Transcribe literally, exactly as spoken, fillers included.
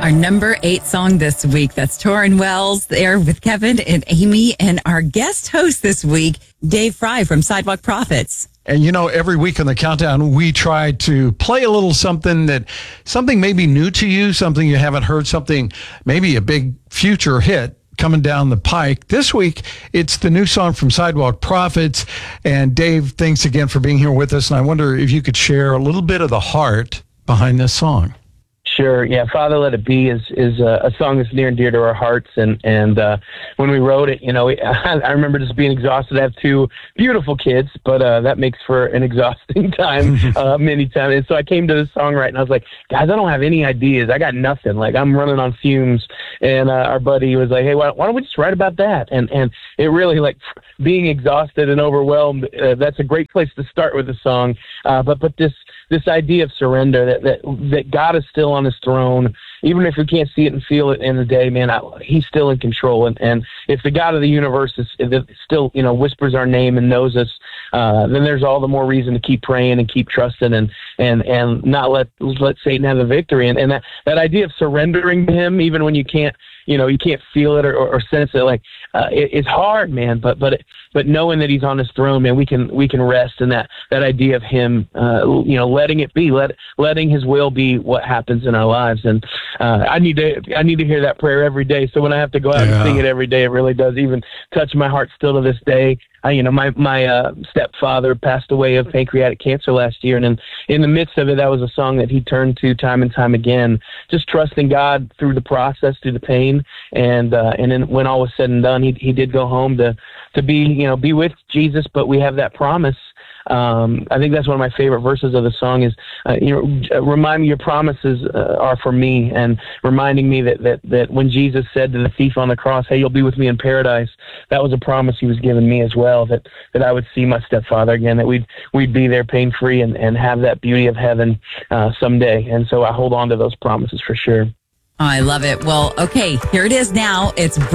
Our number eight song this week. That's Torrin Wells there with Kevin and Amy, and our guest host this week, Dave Fry from Sidewalk Prophets. And you know, every week on the countdown, we try to play a little something that, something maybe new to you, something you haven't heard, something maybe a big future hit coming down the pike. This week, it's the new song from Sidewalk Prophets. And Dave, thanks again for being here with us. And I wonder if you could share a little bit of the heart behind this song. Sure. Yeah. Father, Let It Be is, is a, a song that's near and dear to our hearts. And, and, uh, when we wrote it, you know, I, I remember just being exhausted. I have two beautiful kids, but, uh, that makes for an exhausting time, uh, many times. And so I came to this song right and I was like, guys, I don't have any ideas. I got nothing. Like, I'm running on fumes. And, uh, our buddy was like, hey, why, why don't we just write about that? And, and it really, like, being exhausted and overwhelmed, uh, that's a great place to start with a song. Uh, but, but this, this idea of surrender, that, that, that God is still on his throne, even if we can't see it and feel it in the day, man, I, he's still in control. And, and if the God of the universe is, is still, you know, whispers our name and knows us, uh, then there's all the more reason to keep praying and keep trusting and, and, and not let, let Satan have the victory. And, and that, that idea of surrendering to him, even when you can't, you know, you can't feel it or, or, or sense it, like, uh, it, it's hard, man, but, but, it, but knowing that he's on his throne, man, we can, we can rest in that, that idea of him, uh, you know, letting it be, let, letting his will be what happens in our lives. And, uh, I need to, I need to hear that prayer every day. So when I have to go out yeah. and sing it every day, it really does even touch my heart still to this day. I, you know, my, my, uh, stepfather passed away of pancreatic cancer last year. And in, in the midst of it, that was a song that he turned to time and time again, just trusting God through the process, through the pain. And, uh, and then when all was said and done, he, he did go home to, to be, you know, be with Jesus, but we have that promise. Um, I think that's one of my favorite verses of the song is, uh, you know, remind me your promises uh, are for me, and reminding me that, that, that when Jesus said to the thief on the cross, hey, you'll be with me in paradise, that was a promise he was giving me as well, that, that I would see my stepfather again, that we'd, we'd be there pain free and, and have that beauty of heaven, uh, someday. And so I hold on to those promises for sure. I love it. Well, okay, here it is now. It's